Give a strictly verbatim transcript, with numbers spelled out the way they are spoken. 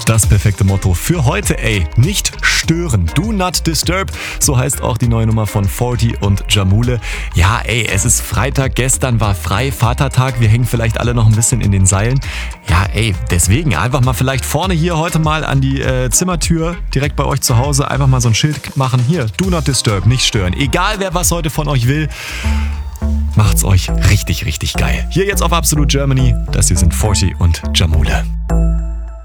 Das perfekte Motto für heute, ey. Nicht stören. Do not disturb. So heißt auch die neue Nummer von Forty und Jamule. Ja, ey, es ist Freitag. Gestern war frei, Vatertag. Wir hängen vielleicht alle noch ein bisschen in den Seilen. Ja, ey, deswegen einfach mal vielleicht vorne hier heute mal an die äh, Zimmertür direkt bei euch zu Hause einfach mal so ein Schild machen. Hier, do not disturb, nicht stören. Egal, wer was heute von euch will. Macht's euch richtig, richtig geil. Hier jetzt auf Absolute Germany. Das hier sind Forty und Jamule.